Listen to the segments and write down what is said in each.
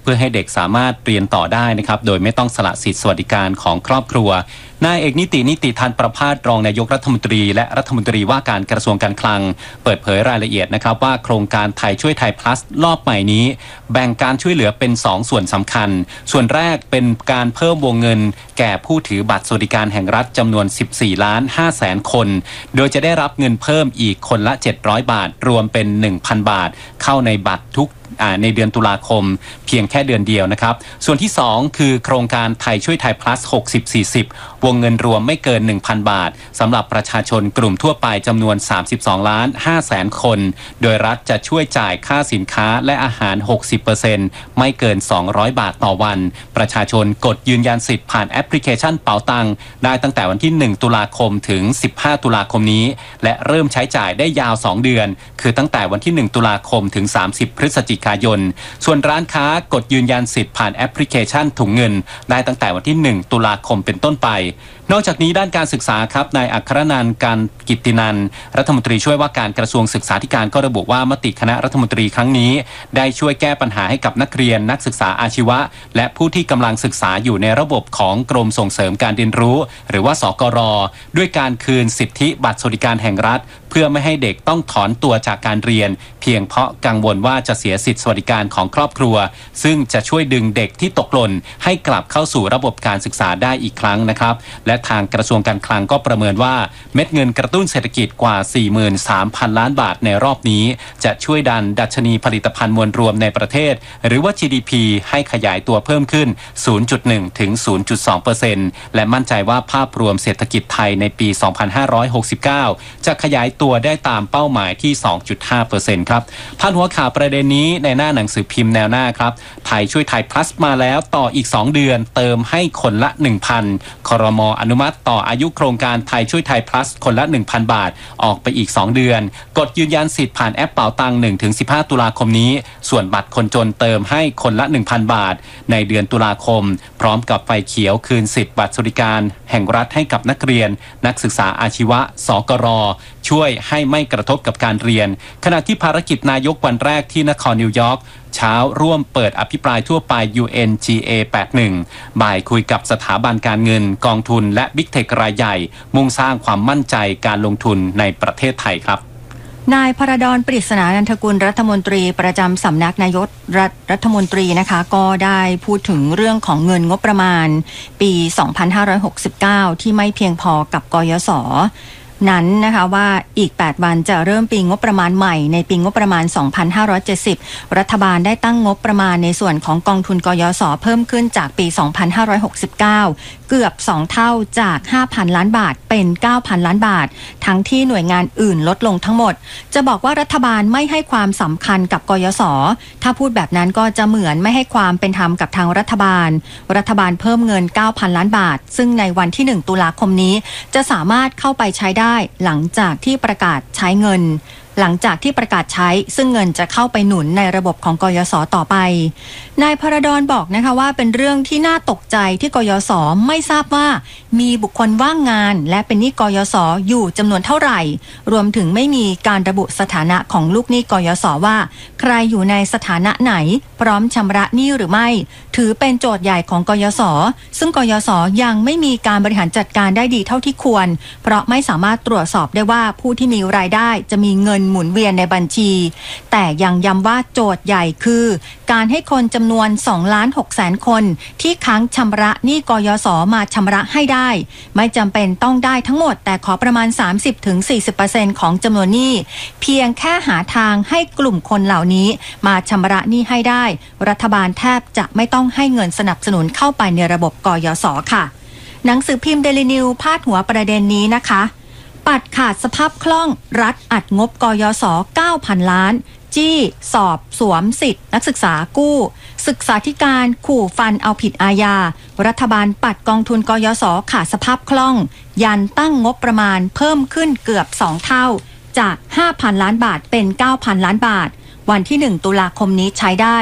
พื่อให้เด็กสามารถเรียนต่อได้นะครับโดยไม่ต้องสละสิทธิสวัสดิการของครอบครัวนายเอกนิติธันประภาสรองนายกรัฐมนตรีและรัฐมนตรีว่าการกระทรวงการคลังเปิดเผยรายละเอียดนะครับว่าโครงการไทยช่วยไทย plus รอบใหม่นี้แบ่งการช่วยเหลือเป็น2ส่วนสำคัญส่วนแรกเป็นการเพิ่มวงเงินแก่ผู้ถือบัตรสวัสดิการแห่งรัฐจำนวน 14,500,000 คนโดยจะได้รับเงินเพิ่มอีกคนละ700 บาทรวมเป็น 1,000 บาทเข้าในบัตรทุกในเดือนตุลาคมเพียงแค่เดือนเดียวนะครับส่วนที่2คือโครงการไทยช่วยไทย plus 60-40 วงเงินรวมไม่เกิน 1,000 บาทสำหรับประชาชนกลุ่มทั่วไปจำนวน 32,500,000 คนโดยรัฐจะช่วยจ่ายค่าสินค้าและอาหาร 60% ไม่เกิน 200 บาทต่อวันประชาชนกดยืนยันสิทธิ์ผ่านแอปพลิเคชันเป๋าตังได้ตั้งแต่วันที่1ตุลาคมถึง15ตุลาคมนี้และเริ่มใช้จ่ายได้ยาว2เดือนคือตั้งแต่วันที่1ตุลาคมถึง30พฤศจิกายนส่วนร้านค้ากดยืนยันสิทธิ์ผ่านแอปพลิเคชันถุงเงินได้ตั้งแต่วันที่1ตุลาคมเป็นต้นไปนอกจากนี้ด้านการศึกษาครับนายอัครนันท์การกิตตินันท์รัฐมนตรีช่วยว่าการกระทรวงศึกษาธิการก็ระบุว่ามติคณะรัฐมนตรีครั้งนี้ได้ช่วยแก้ปัญหาให้กับนักเรียนนักศึกษาอาชีวะและผู้ที่กำลังศึกษาอยู่ในระบบของกรมส่งเสริมการเรียนรู้หรือว่าสกร.ด้วยการคืนสิทธิบัตรสวัสดิการแห่งรัฐเพื่อไม่ให้เด็กต้องถอนตัวจากการเรียนเพียงเพราะกังวลว่าจะเสียสิทธิสวัสดิการของครอบครัวซึ่งจะช่วยดึงเด็กที่ตกหล่นให้กลับเข้าสู่ระบบการศึกษาได้อีกครั้งนะครับและทางกระทรวงการคลังก็ประเมินว่าเม็ดเงินกระตุ้นเศรษฐกิจกว่า 43,000 ล้านบาทในรอบนี้จะช่วยดันดัชนีผลิตภัณฑ์มวลรวมในประเทศหรือว่า GDP ให้ขยายตัวเพิ่มขึ้น 0.1 ถึง 0.2% และมั่นใจว่าภาพรวมเศรษฐกิจไทยในปี 2569 จะขยายตัวได้ตามเป้าหมายที่ 2.5% ครับพาดหัวข่าวประเด็นนี้ในหน้าหนังสือพิมพ์แนวหน้าครับไทยช่วยไทย plus มาแล้วต่ออีก2เดือนเติมให้คนละ 1,000 ครม.อนุมัติต่ออายุโครงการไทยช่วยไทย plus คนละ 1,000 บาทออกไปอีก2เดือนกดยืนยันสิทธิ์ผ่านแอปเป๋าตัง 1-15 ตุลาคมนี้ส่วนบัตรคนจนเติมให้คนละ 1,000 บาทในเดือนตุลาคมพร้อมกับไฟเขียวคืนสิทธิ์บัตรสวัสดิการแห่งรัฐให้กับนักเรียนนักศึกษาอาชีวะสกร.ช่วยให้ไม่กระทบกับการเรียนขณะที่ภารกิจนายกวันแรกที่นครนิวยอร์กเช้าร่วมเปิดอภิปรายทั่วไป UNGA 81บ่ายคุยกับสถาบันการเงินกองทุนและบิ๊กเทครายใหญ่มุ่งสร้างความมั่นใจการลงทุนในประเทศไทยครับนายพรดร ปริศนานันทกุลรัฐมนตรีประจำสำนักนายกรัฐมนตรีนะคะก็ได้พูดถึงเรื่องของเงินงบประมาณปี 2569 ที่ไม่เพียงพอกับกยศ.นั้นนะคะว่าอีก8วันจะเริ่มปีงบประมาณใหม่ในปีงบประมาณ 2570 รัฐบาลได้ตั้งงบประมาณในส่วนของกองทุนกยศ.เพิ่มขึ้นจากปี 2569 เกือบ2เท่าจาก 5,000 ล้านบาทเป็น 9,000 ล้านบาททั้งที่หน่วยงานอื่นลดลงทั้งหมดจะบอกว่ารัฐบาลไม่ให้ความสำคัญกับกยศ.ถ้าพูดแบบนั้นก็จะเหมือนไม่ให้ความเป็นธรรมกับทางรัฐบาลเพิ่มเงิน 9,000 ล้านบาทซึ่งในวันที่1ตุลาคมนี้จะสามารถเข้าไปใช้ได้หลังจากที่ประกาศใช้เงินซึ่งเงินจะเข้าไปหนุนในระบบของกยศ.ต่อไปนายพรดรบอกนะคะว่าเป็นเรื่องที่น่าตกใจที่กยศ.ไม่ทราบว่ามีบุคคลว่างงานและเป็นหนี้กยศ.อยู่จำนวนเท่าไหร่รวมถึงไม่มีการระบุสถานะของลูกหนี้กยศ.ว่าใครอยู่ในสถานะไหนพร้อมชำระหนี้หรือไม่ถือเป็นโจทย์ใหญ่ของกยศ.ซึ่งกยศ.ยังไม่มีการบริหารจัดการได้ดีเท่าที่ควรเพราะไม่สามารถตรวจสอบได้ว่าผู้ที่มีรายได้จะมีเงินหมุนเวียนในบัญชีแต่ยังย้ำว่าโจทย์ใหญ่คือการให้คนจำนวน 2,600,000 คนที่ค้างชำระหนี้กยศ.มาชำระให้ได้ไม่จำเป็นต้องได้ทั้งหมดแต่ขอประมาณ 30-40% ของจำนวนหนี้เพียงแค่หาทางให้กลุ่มคนเหล่านี้มาชำระหนี้ให้ได้รัฐบาลแทบจะไม่ต้องให้เงินสนับสนุนเข้าไปในระบบกยศ.ค่ะหนังสือพิมพ์เดลินิวพาดหัวประเด็นนี้นะคะปัดขาดสภาพคล่องรัฐอัดงบกยศ. 9,000 ล้านจี้สอบสวมสิทธินักศึกษากู้ศึกษาธิการขู่ฟันเอาผิดอาญารัฐบาลปัดกองทุนกยศ.ขาดสภาพคล่องยันตั้งงบประมาณเพิ่มขึ้นเกือบ2เท่าจาก 5,000 ล้านบาทเป็น 9,000 ล้านบาทวันที่1ตุลาคมนี้ใช้ได้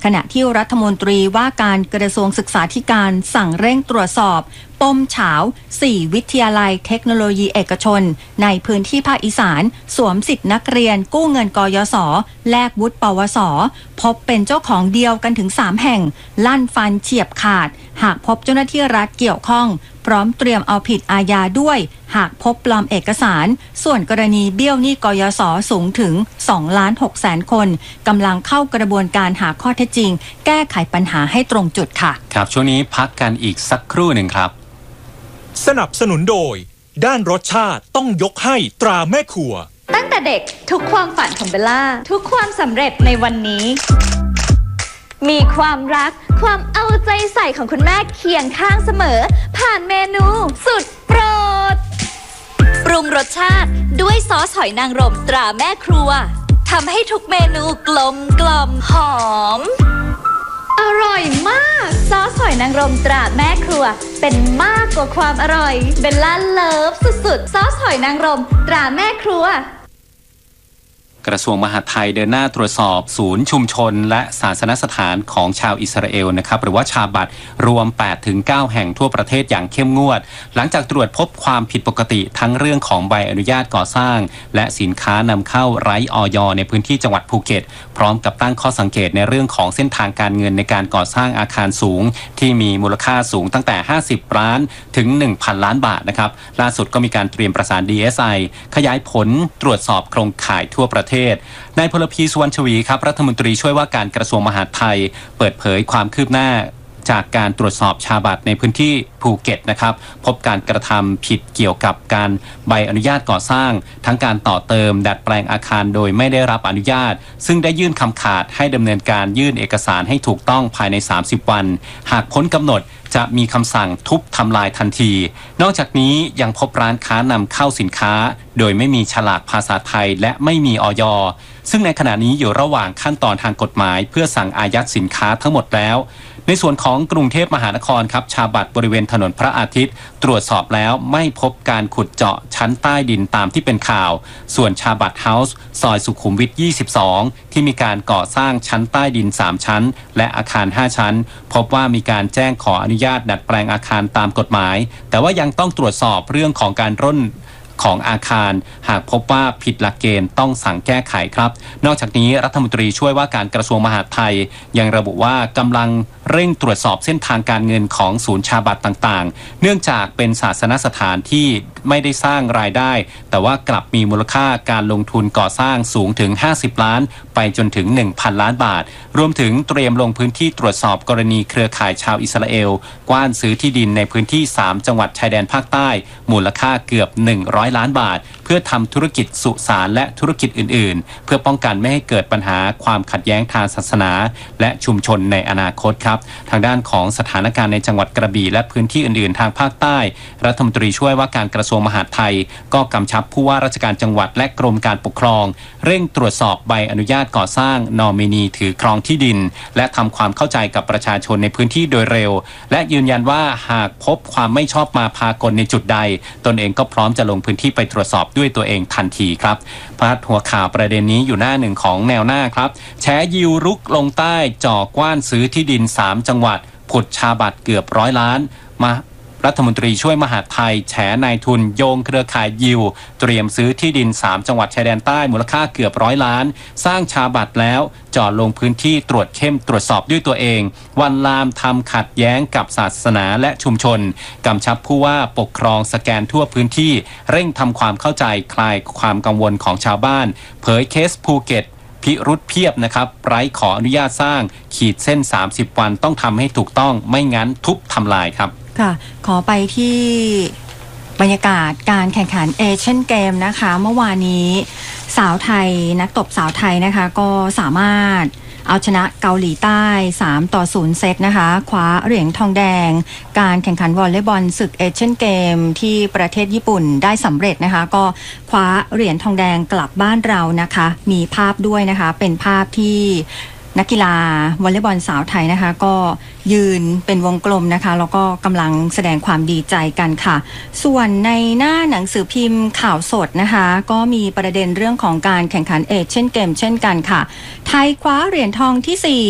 ขณะที่รัฐมนตรีว่าการกระทรวงศึกษาธิการสั่งเร่งตรวจสอบปมเฉา4 วิทยาลัยเทคโนโลยีเอกชนในพื้นที่ภาคอีสานสวมสิทธินักเรียนกู้เงินกยศแลกวุฒิปวสพบเป็นเจ้าของเดียวกันถึง3แห่งลั่นฟันเฉียบขาดหากพบเจ้าหน้าที่รัฐเกี่ยวข้องพร้อมเตรียมเอาผิดอาญาด้วยหากพบปลอมเอกสารส่วนกรณีเบี้ยวหนี้กยศสูงถึง 2,600,000 คนกำลังเข้ากระบวนการหาข้อเท็จจริงแก้ไขปัญหาให้ตรงจุดค่ะครับช่วงนี้พักกันอีกสักครู่หนึ่งครับสนับสนุนโดยด้านรสชาติต้องยกให้ตราแม่ครัวตั้งแต่เด็กทุกความฝันของเบลล่าทุกความสำเร็จในวันนี้มีความรักความเอาใจใส่ของคุณแม่เคียงข้างเสมอผ่านเมนูสุดโปรดปรุงรสชาติด้วยซอสหอยนางรมตราแม่ครัวทำให้ทุกเมนูกลมกล่อมหอมอร่อยมากซอสหอยนางรมตราแม่ครัวเป็นมากกว่าความอร่อยเบลล่าเลิฟสุดๆซอสหอยนางรมตราแม่ครัวกระทรวงมหาดไทยเดินหน้าตรวจสอบศูนย์ชุมชนและศาสนสถานของชาวอิสราเอลนะครับหรือว่าชาบัตรวม 8-9 แห่งทั่วประเทศอย่างเข้มงวดหลังจากตรวจพบความผิดปกติทั้งเรื่องของใบอนุญาตก่อสร้างและสินค้านำเข้าไร้อย.ในพื้นที่จังหวัดภูเก็ตพร้อมกับตั้งข้อสังเกตในเรื่องของเส้นทางการเงินในการก่อสร้างอาคารสูงที่มีมูลค่าสูงตั้งแต่50 ล้านถึง 1,000 ล้านบาทนะครับล่าสุดก็มีการเตรียมประสาน DSI ขยายผลตรวจสอบโครงข่ายทั่วประเทศนายพลพีสุวรรณชวีครับรัฐมนตรีช่วยว่าการกระทรวงมหาดไทยเปิดเผยความคืบหน้าจากการตรวจสอบชาบัตรในพื้นที่ภูเก็ตนะครับพบการกระทำผิดเกี่ยวกับการใบอนุญาตก่อสร้างทั้งการต่อเติมดัดแปลงอาคารโดยไม่ได้รับอนุญาตซึ่งได้ยื่นคำขาดให้ดำเนินการยื่นเอกสารให้ถูกต้องภายใน30 วันหากพ้นกำหนดจะมีคำสั่งทุบทำลายทันทีนอกจากนี้ยังพบร้านค้านำเข้าสินค้าโดยไม่มีฉลากภาษาไทยและไม่มีอย.ซึ่งในขณะนี้อยู่ระหว่างขั้นตอนทางกฎหมายเพื่อสั่งอายัดสินค้าทั้งหมดแล้วในส่วนของกรุงเทพมหานครครับชาบัตรบริเวณถนนพระอาทิตย์ตรวจสอบแล้วไม่พบการขุดเจาะชั้นใต้ดินตามที่เป็นข่าวส่วนชาบัตรเฮาส์ซอยสุขุมวิท 22ที่มีการก่อสร้างชั้นใต้ดิน3ชั้นและอาคาร5ชั้นพบว่ามีการแจ้งขออนุญาตดัดแปลงอาคารตามกฎหมายแต่ว่ายังต้องตรวจสอบเรื่องของการร่นของอาคารหากพบว่าผิดหลักเกณฑ์ต้องสั่งแก้ไขครับนอกจากนี้รัฐมนตรีช่วยว่าการกระทรวงมหาดไทยยังระบุว่ากำลังเร่งตรวจสอบเส้นทางการเงินของศูนย์ชาบัตรต่างๆเนื่องจากเป็นศาสนสถานที่ไม่ได้สร้างรายได้แต่ว่ากลับมีมูลค่าการลงทุนก่อสร้างสูงถึง50 ล้านไปจนถึง 1,000 ล้านบาทรวมถึงเตรียมลงพื้นที่ตรวจสอบกรณีเครือข่ายชาวอิสราเอลกว้านซื้อที่ดินในพื้นที่3จังหวัดชายแดนภาคใต้มูลค่าเกือบ100 ล้านบาทเพื่อทำธุรกิจสุสานและธุรกิจอื่นๆเพื่อป้องกันไม่ให้เกิดปัญหาความขัดแย้งทางศาสนาและชุมชนในอนาคตครับทางด้านของสถานการณ์ในจังหวัดกระบี่และพื้นที่อื่นๆทางภาคใต้รัฐมนตรีช่วยว่าการกระทรวงมหาดไทยก็กำชับผู้ว่าราชการจังหวัดและกรมการปกครองเร่งตรวจสอบใบอนุญาตก่อสร้างนอมินีถือครองที่ดินและทำความเข้าใจกับประชาชนในพื้นที่โดยเร็วและยืนยันว่าหากพบความไม่ชอบมาพากลในจุดใดตนเองก็พร้อมจะลงพื้นที่ไปตรวจสอบด้วยตัวเองทันทีครับพาดหัวข่าวประเด็นนี้อยู่หน้าหนึ่งของแนวหน้าครับแฉยิวรุกลงใต้จ่อกว้านซื้อที่ดิน3จังหวัดผุดชาบัตรเกือบ100 ล้านมารัฐมนตรีช่วยมหาดไทยแฉนายทุนโยงเครือข่ายยิวเตรียมซื้อที่ดิน3จังหวัดชายแดนใต้มูลค่าเกือบ100 ล้านสร้างชาบัตรแล้วจอดลงพื้นที่ตรวจเข้มตรวจสอบด้วยตัวเองวันลามทำขัดแย้งกับศาสนาและชุมชนกำชับผู้ว่าปกครองสแกนทั่วพื้นที่เร่งทำความเข้าใจคลายความกังวลของชาวบ้านเผยเคสภูเก็ตพิรุธเพียบนะครับไร้ขออนุญาตสร้างขีดเส้น30 วันต้องทำให้ถูกต้องไม่งั้นทุบทำลายครับค่ะขอไปที่บรรยากาศการแข่งขันเอเชียนเกมนะคะเมื่อวานนี้สาวไทยนักตบสาวไทยนะคะก็สามารถเอาชนะเกาหลีใต้3-0 เซตนะคะคว้าเหรียญทองแดงการแข่งขันวอลเลย์บอลศึกเอเชียนเกมที่ประเทศญี่ปุ่นได้สำเร็จนะคะก็คว้าเหรียญทองแดงกลับบ้านเรานะคะมีภาพด้วยนะคะเป็นภาพที่นักกีฬาวอลเลย์บอลสาวไทยนะคะก็ยืนเป็นวงกลมนะคะแล้วก็กำลังแสดงความดีใจกันค่ะส่วนในหน้าหนังสือพิมพ์ข่าวสดนะคะก็มีประเด็นเรื่องของการแข่งขันเอเชียนเกมเช่นกันค่ะไทยคว้าเหรียญทองที่4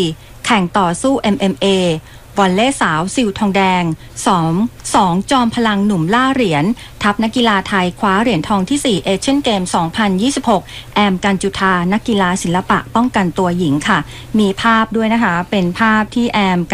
แข่งต่อสู้ MMA วอลเล่สาวซิลทองแดง2จอมพลังหนุ่มล่าเหรียญทัพนักกีฬาไทยคว้าเหรียญทองที่4เอเชียนเกม 2026 แอมกัญจุธานักกีฬาศิลปะป้องกันตัวหญิงค่ะมีภาพด้วยนะคะเป็นภาพที่แอม